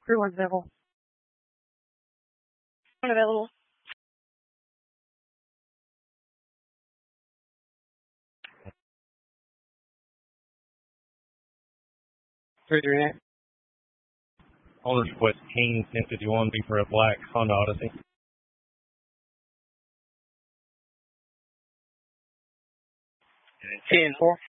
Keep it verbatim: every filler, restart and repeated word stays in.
Everyone's available. Unavailable. Three three nine. Owner's request King ten fifty-one, B for a black Honda Odyssey. ten four.